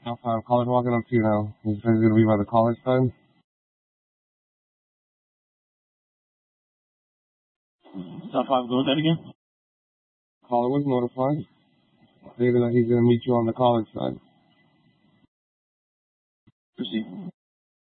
Alpha, caller walking up to you now. He says he's going to be by the college side. South 5, go with that again? Caller was notified. Stating that he's going to meet you on the college side. Proceed.